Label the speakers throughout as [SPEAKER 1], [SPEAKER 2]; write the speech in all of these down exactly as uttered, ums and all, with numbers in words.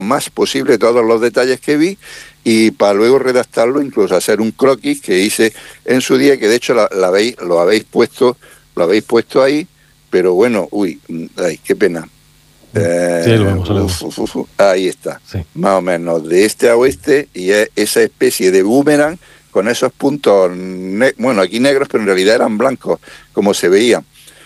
[SPEAKER 1] más posible todos los detalles que vi y para luego redactarlo, incluso hacer un croquis que hice en su día, que de hecho la, la habéis, lo habéis puesto, lo habéis puesto ahí, pero bueno, uy, ay, qué pena. Eh,
[SPEAKER 2] sí, lo vemos, lo
[SPEAKER 1] uf,
[SPEAKER 2] vemos.
[SPEAKER 1] Uf, uf, ahí está,
[SPEAKER 2] sí.
[SPEAKER 1] Más o menos de este a oeste, y es esa especie de boomerang con esos puntos, ne- bueno, aquí negros, pero en realidad eran blancos, como se veían.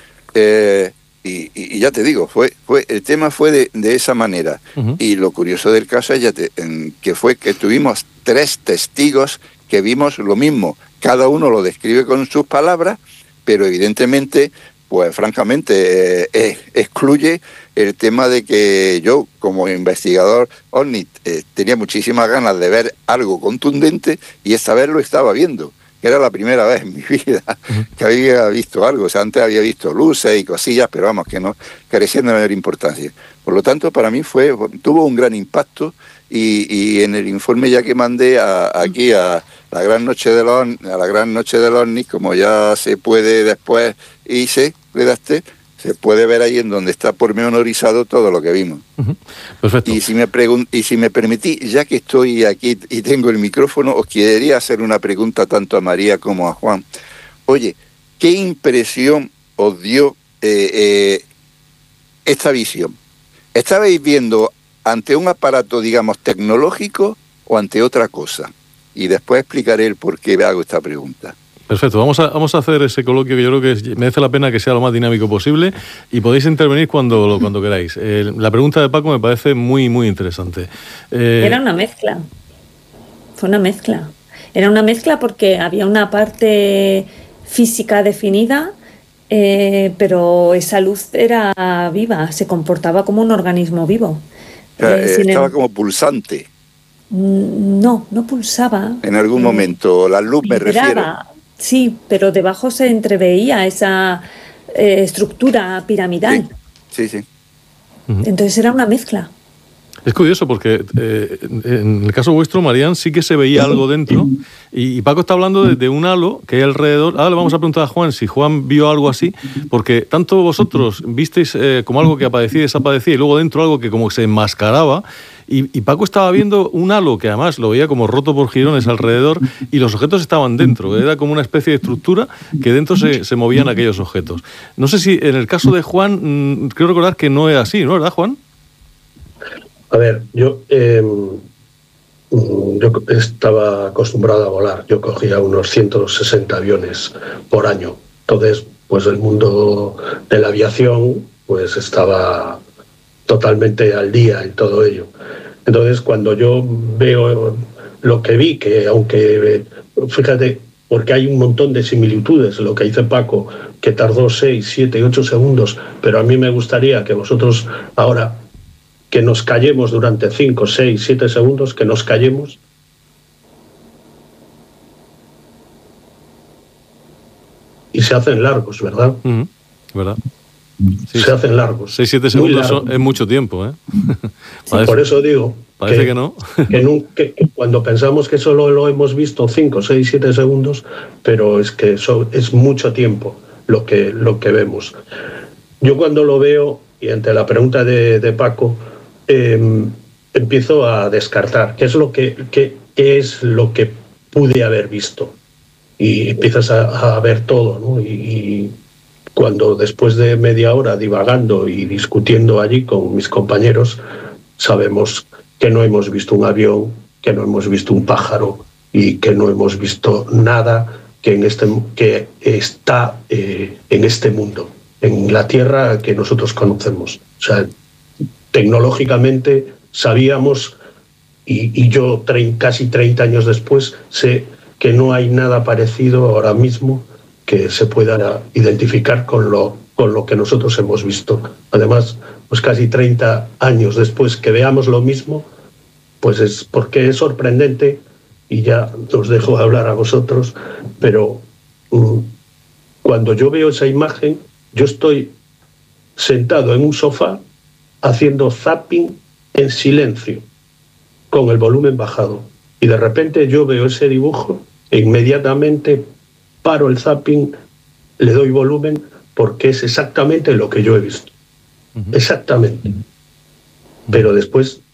[SPEAKER 1] Eh, y, y, y ya te digo, fue, fue el tema fue de, de esa manera. Uh-huh. Y lo curioso del caso es ya te, en, que fue que tuvimos tres testigos que vimos lo mismo. Cada uno lo describe con sus palabras, pero evidentemente, pues francamente, eh, eh, excluye el tema de que yo, como investigador OVNI, eh, tenía muchísimas ganas de ver algo contundente y esta vez lo estaba viendo. Era la primera vez en mi vida uh-huh. que había visto algo. O sea, antes había visto luces y cosillas, pero vamos, que no carecían de mayor importancia. Por lo tanto, para mí fue tuvo un gran impacto y, y en el informe ya que mandé a, aquí a la gran noche de los a la gran noche de los ovnis, como ya se puede después hice, redacté, se puede ver ahí en donde está pormenorizado todo lo que vimos.
[SPEAKER 2] Uh-huh. Perfecto.
[SPEAKER 1] Y si me pregun- y si me permití, ya que estoy aquí y tengo el micrófono, os quería hacer una pregunta tanto a María como a Juan. Oye, ¿qué impresión os dio eh, eh, esta visión? ¿Estabais viendo ante un aparato, digamos, tecnológico o ante otra cosa? Y después explicaré el por qué hago esta pregunta.
[SPEAKER 2] Perfecto, vamos a, vamos a hacer ese coloquio que yo creo que merece la pena que sea lo más dinámico posible y podéis intervenir cuando, cuando queráis. Eh, la pregunta de Paco me parece muy, muy interesante.
[SPEAKER 3] Eh... Era una mezcla, fue una mezcla. Era una mezcla porque había una parte física definida, eh, pero esa luz era viva, se comportaba como un organismo vivo.
[SPEAKER 1] Eh, eh, estaba el... como pulsante.
[SPEAKER 3] No, no pulsaba.
[SPEAKER 1] En algún eh, momento, la luz me refiero.
[SPEAKER 3] Sí, pero debajo se entreveía esa eh, estructura piramidal.
[SPEAKER 1] Sí, sí. sí.
[SPEAKER 3] Entonces era una mezcla.
[SPEAKER 2] Es curioso porque eh, en el caso vuestro, Marian, sí que se veía algo dentro y, y Paco está hablando de, de un halo que hay alrededor. Ahora le vamos a preguntar a Juan si Juan vio algo así, porque tanto vosotros visteis eh, como algo que aparecía y desaparecía y luego dentro algo que como se enmascaraba y, y Paco estaba viendo un halo que además lo veía como roto por jirones alrededor y los objetos estaban dentro. Era como una especie de estructura que dentro se, se movían aquellos objetos. No sé si en el caso de Juan, mmm, creo recordar que no era así, ¿no? ¿Verdad, Juan?
[SPEAKER 4] A ver, yo, eh, yo estaba acostumbrado a volar. Yo cogía unos ciento sesenta aviones por año. Entonces, pues el mundo de la aviación pues estaba totalmente al día en todo ello. Entonces, cuando yo veo lo que vi, que aunque, fíjate, porque hay un montón de similitudes, lo que dice Paco, que tardó seis, siete, ocho segundos, pero a mí me gustaría que vosotros ahora... que nos callemos durante cinco, seis, siete segundos, que nos callemos. Y se hacen largos, ¿verdad?
[SPEAKER 2] Uh-huh. ¿Verdad?
[SPEAKER 4] Sí, se hacen largos.
[SPEAKER 2] seis, siete segundos son, es mucho tiempo, ¿eh?
[SPEAKER 4] Sí, por eso digo
[SPEAKER 2] parece que, que no.
[SPEAKER 4] que, no que, que cuando pensamos que solo lo hemos visto cinco, seis, siete segundos, pero es que eso es mucho tiempo lo que, lo que vemos. Yo cuando lo veo, y ante la pregunta de, de Paco, Eh, empiezo a descartar qué es lo que qué, qué es lo que pude haber visto y empiezas a, a ver todo, ¿no? Y, y cuando después de media hora divagando y discutiendo allí con mis compañeros sabemos que no hemos visto un avión, que no hemos visto un pájaro y que no hemos visto nada que en este que está eh, en este mundo, en la Tierra que nosotros conocemos. O sea, tecnológicamente sabíamos, y, y yo tre- casi treinta años después sé que no hay nada parecido ahora mismo que se pueda identificar con lo, con lo que nosotros hemos visto. Además, pues casi treinta años después que veamos lo mismo, pues es porque es sorprendente, y ya os dejo hablar a vosotros, pero um, cuando yo veo esa imagen, yo estoy sentado en un sofá haciendo zapping en silencio, con el volumen bajado. Y de repente yo veo ese dibujo e inmediatamente paro el zapping, le doy volumen, porque es exactamente lo que yo he visto. Uh-huh. Exactamente. Uh-huh. Pero después